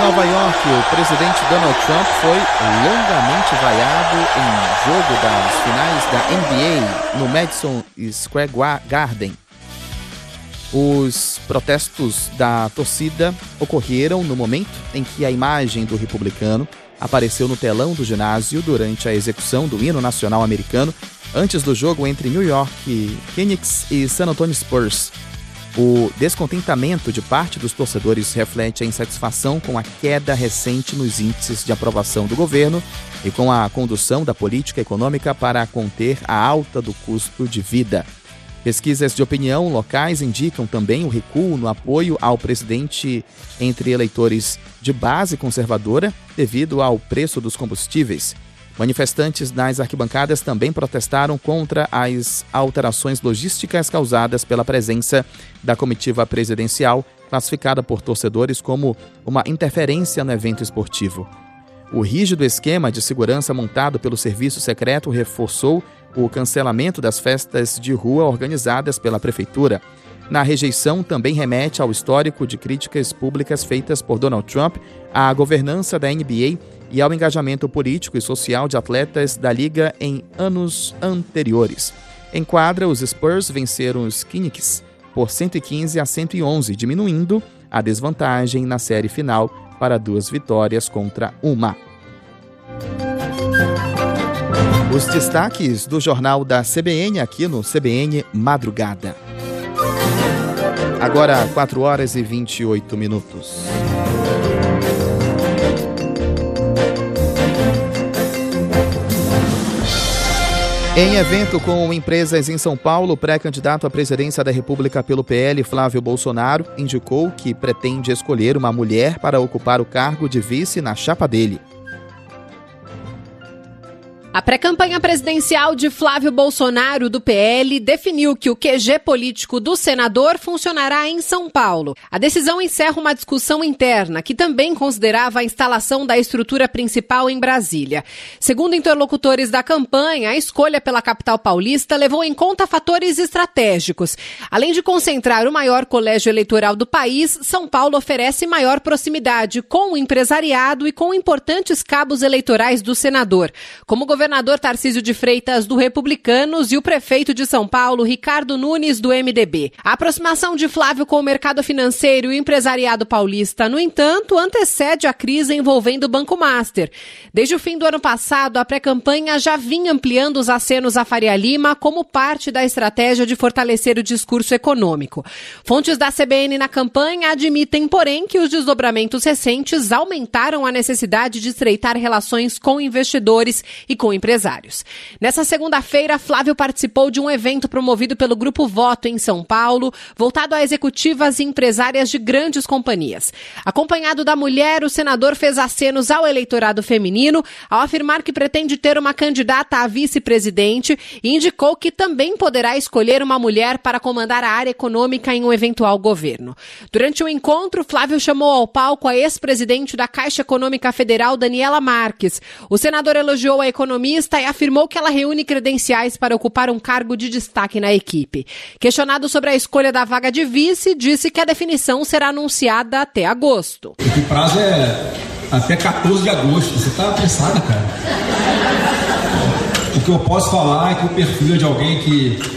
Nova York, o presidente Donald Trump foi longamente vaiado em jogo das finais da NBA no Madison Square Garden. Os protestos da torcida ocorreram no momento em que a imagem do republicano apareceu no telão do ginásio durante a execução do hino nacional americano antes do jogo entre New York Knicks e San Antonio Spurs. O descontentamento de parte dos torcedores reflete a insatisfação com a queda recente nos índices de aprovação do governo e com a condução da política econômica para conter a alta do custo de vida. Pesquisas de opinião locais indicam também o recuo no apoio ao presidente entre eleitores de base conservadora devido ao preço dos combustíveis. Manifestantes nas arquibancadas também protestaram contra as alterações logísticas causadas pela presença da comitiva presidencial, classificada por torcedores como uma interferência no evento esportivo. O rígido esquema de segurança montado pelo serviço secreto reforçou o cancelamento das festas de rua organizadas pela prefeitura. Na rejeição também remete ao histórico de críticas públicas feitas por Donald Trump à governança da NBA e ao engajamento político e social de atletas da liga em anos anteriores. Em quadra, os Spurs venceram os Knicks por 115-111, diminuindo a desvantagem na série final para 2 vitórias contra 1. Os destaques do jornal da CBN aqui no CBN Madrugada. Agora, 4h28. Em evento com empresas em São Paulo, o pré-candidato à presidência da República pelo PL, Flávio Bolsonaro, indicou que pretende escolher uma mulher para ocupar o cargo de vice na chapa dele. A pré-campanha presidencial de Flávio Bolsonaro, do PL, definiu que o QG político do senador funcionará em São Paulo. A decisão encerra uma discussão interna, que também considerava a instalação da estrutura principal em Brasília. Segundo interlocutores da campanha, a escolha pela capital paulista levou em conta fatores estratégicos. Além de concentrar o maior colégio eleitoral do país, São Paulo oferece maior proximidade com o empresariado e com importantes cabos eleitorais do senador, como o governador Tarcísio de Freitas, do Republicanos, e o prefeito de São Paulo, Ricardo Nunes, do MDB. A aproximação de Flávio com o mercado financeiro e o empresariado paulista, no entanto, antecede a crise envolvendo o Banco Master. Desde o fim do ano passado, a pré-campanha já vinha ampliando os acenos à Faria Lima como parte da estratégia de fortalecer o discurso econômico. Fontes da CBN na campanha admitem, porém, que os desdobramentos recentes aumentaram a necessidade de estreitar relações com investidores e com empresários. Nessa segunda-feira, Flávio participou de um evento promovido pelo Grupo Voto em São Paulo, voltado a executivas e empresárias de grandes companhias. Acompanhado da mulher, o senador fez acenos ao eleitorado feminino ao afirmar que pretende ter uma candidata a vice-presidente e indicou que também poderá escolher uma mulher para comandar a área econômica em um eventual governo. Durante o encontro, Flávio chamou ao palco a ex-presidente da Caixa Econômica Federal, Daniela Marques. O senador elogiou a economista e afirmou que ela reúne credenciais para ocupar um cargo de destaque na equipe. Questionado sobre a escolha da vaga de vice, disse que a definição será anunciada até agosto. O prazo é até 14 de agosto. Você está apressada, cara. O que eu posso falar é que o perfil é de alguém que